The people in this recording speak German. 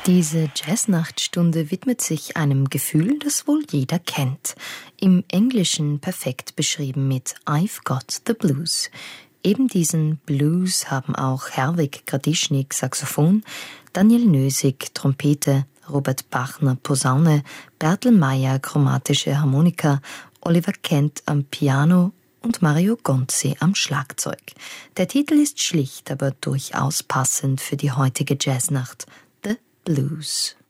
Diese Jazznachtstunde widmet sich einem Gefühl, das wohl jeder kennt. Im Englischen perfekt beschrieben mit I've got the blues. Eben diesen Blues haben auch Herwig Gradischnik Saxophon, Daniel Nösig Trompete, Robert Bachner Posaune, Bertel Meyer chromatische Harmonika, Oliver Kent am Piano und Mario Gonzi am Schlagzeug. Der Titel ist schlicht, aber durchaus passend für die heutige Jazznacht: The Blues.